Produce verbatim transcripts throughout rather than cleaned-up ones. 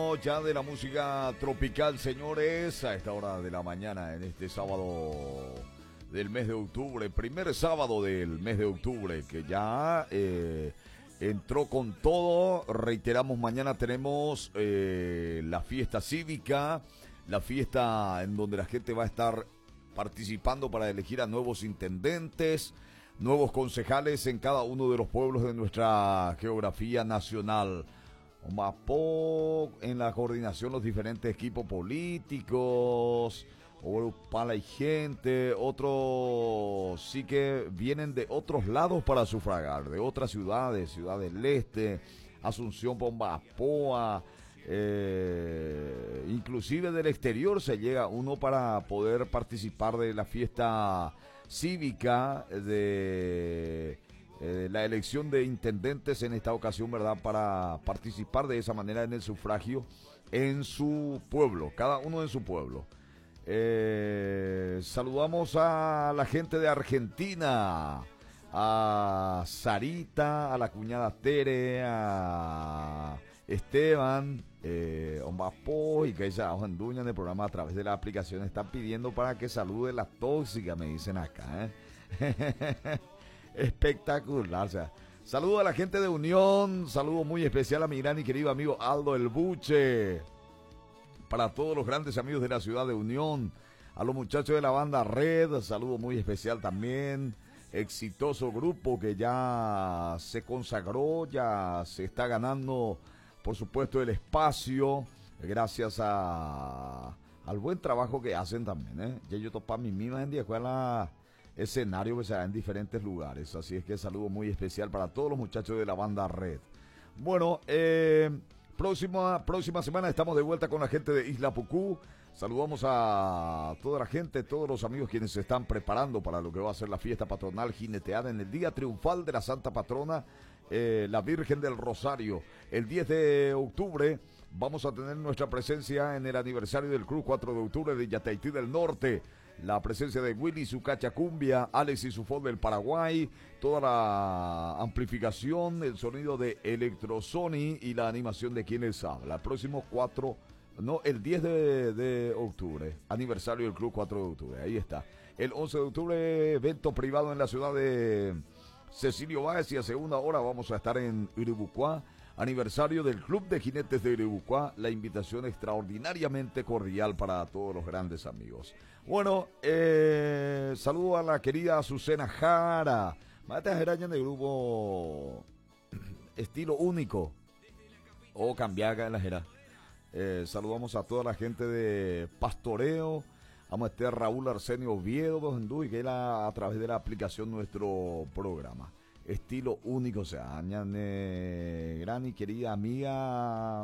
Ya de la música tropical, señores, a esta hora de la mañana, en este sábado del mes de octubre, primer sábado del mes de octubre, que ya eh, entró con todo. Reiteramos, mañana tenemos eh, la fiesta cívica, la fiesta en donde la gente va a estar participando para elegir a nuevos intendentes, nuevos concejales en cada uno de los pueblos de nuestra geografía nacional. Mapo, en la coordinación los diferentes equipos políticos, para y gente, otros sí que vienen de otros lados para sufragar, de otras ciudades, Ciudad del Este, Asunción, Pombapoa, eh, inclusive del exterior se llega uno para poder participar de la fiesta cívica de Eh, la elección de intendentes en esta ocasión, ¿verdad? Para participar de esa manera en el sufragio en su pueblo, cada uno en su pueblo. Eh, saludamos a la gente de Argentina, a Sarita, a la cuñada Tere, a Esteban, eh, Ombapo y que ella anduña en el programa a través de la aplicación. Están pidiendo para que salude la tóxica, me dicen acá, ¿eh? Espectacular, o sea, saludo a la gente de Unión, saludo muy especial a mi gran y querido amigo Aldo El Buche, para todos los grandes amigos de la ciudad de Unión, a los muchachos de la banda Red, saludo muy especial también, exitoso grupo que ya se consagró, ya se está ganando, por supuesto, el espacio, gracias a al buen trabajo que hacen también, ¿eh? Ya yo topa mi misma en día escuela escenario que se da en diferentes lugares, así es que saludo muy especial para todos los muchachos de la banda Red. Bueno, eh, próxima, próxima semana estamos de vuelta con la gente de Isla Pucú. Saludamos a toda la gente, todos los amigos quienes se están preparando para lo que va a ser la fiesta patronal jineteada en el día triunfal de la Santa Patrona, eh, la Virgen del Rosario. El diez de octubre vamos a tener nuestra presencia en el aniversario del Cruz cuatro de octubre de Yataití del Norte. La presencia de Willy Sucacha Cumbia, Alex y su Ford del Paraguay, toda la amplificación, el sonido de Electrosony y la animación de quienes habla. El próximo cuatro, no, el diez de, de octubre, aniversario del Club cuatro de octubre, ahí está. El once de octubre, evento privado en la ciudad de Cecilio Báez y a segunda hora vamos a estar en Uribucuá. Aniversario del Club de Jinetes de Uribucuá, la invitación extraordinariamente cordial para todos los grandes amigos. Bueno, eh, saludo a la querida Azucena Jara, Mate Jeraña del grupo Estilo Único, o Cambiaga en la Jera. Eh, saludamos a toda la gente de Pastoreo, a este Raúl Arsenio Oviedo, y que era a través de la aplicación nuestro programa. Estilo Único, o sea, añane, gran y querida amiga,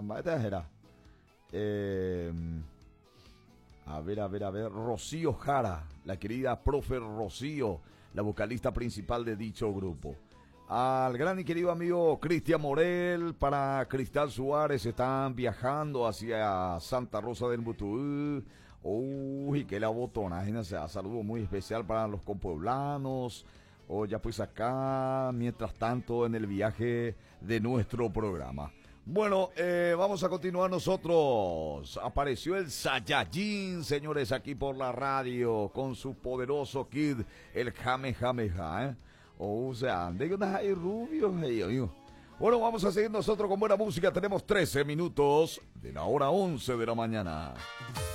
eh, a ver, a ver, a ver, Rocío Jara, la querida profe Rocío, la vocalista principal de dicho grupo. Al gran y querido amigo Cristian Morel, para Cristal Suárez, están viajando hacia Santa Rosa del Butú. Uy, que la botona, o sea, saludo muy especial para los compueblanos. O ya pues acá, mientras tanto, en el viaje de nuestro programa. Bueno, eh, vamos a continuar nosotros. Apareció el Saiyajin, señores, aquí por la radio, con su poderoso kid, el Kamehameha, ¿eh? O sea, de unas hay rubios, hey, amigo. Bueno, vamos a seguir nosotros con buena música. Tenemos trece minutos de la hora once de la mañana.